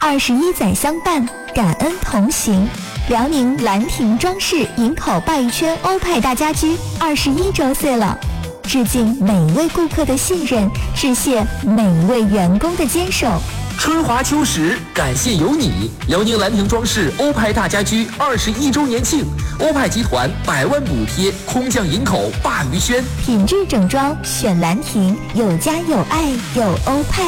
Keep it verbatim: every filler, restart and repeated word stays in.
二十一载相伴，感恩同行。辽宁兰亭装饰营口鲅鱼圈欧派大家居二十一周岁了，致敬每一位顾客的信任，致谢每一位员工的坚守。 春华秋实，感谢有你！辽宁兰亭装饰欧派大家居二十一周年庆，欧派集团百万补贴，空降营口鲅鱼圈， 品质整装选兰亭，有家有爱有欧派。